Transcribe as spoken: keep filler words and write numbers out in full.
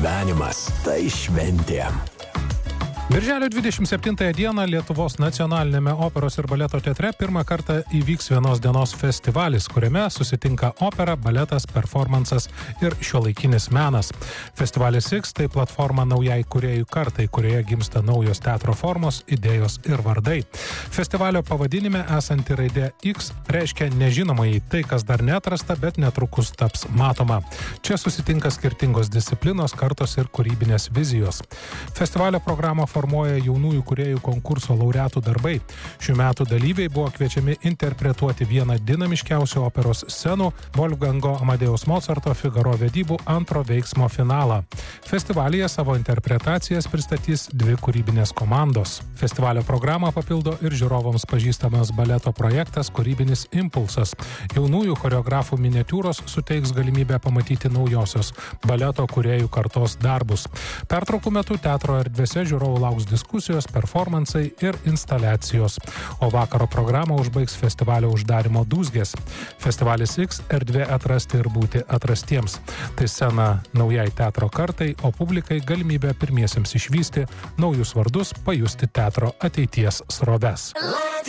Gyvenimas tai šventė. Birželio dvidešimt septintąją dieną Lietuvos nacionalinėme operos ir baleto teatre pirmą kartą įvyks vienos dienos festivalis, kuriame susitinka opera, baletas, performansas ir šiuolaikinis menas. Festivalis X tai platforma naujai kūrėjų kartai, kurioje gimsta naujos teatro formos, idėjos ir vardai. Festivalio pavadinime esanti raidė X reiškia nežinomai tai, kas dar neatrasta, bet netrukus taps matoma. Čia susitinka skirtingos disciplinos, kartos ir kūrybinės vizijos. Festivalio programą formuoja jaunųjų kūrėjų konkurso laureatų darbai. Šių metų dalyviai buvo kviečiami interpretuoti vieną dinamiškiausių operos scenų Wolfgango Amadeus Mozarto Figaro vedybų antro veiksmo finalą. Festivalyje savo interpretacijas pristatys dvi kūrybinės komandos. Festivalio programą papildo ir žiūrovams pažįstamas baleto projektas Kūrybinis impulsas. Jaunųjų choreografų miniatiūros suteiks galimybę pamatyti naujosios baleto kūrėjų kartos darbus. Pertraukų metu teatro erdvėse žiūrovų lauks diskusijos, performansai ir instaliacijos. O vakaro programą užbaigs festivalio uždarimo dūzgės. Festivalis X – erdvė atrasti ir būti atrastiems. Tai scena naujai teatro kartai, o publikai galimybė pirmiesiems išvysti naujus vardus, pajusti teatro ateities sroves.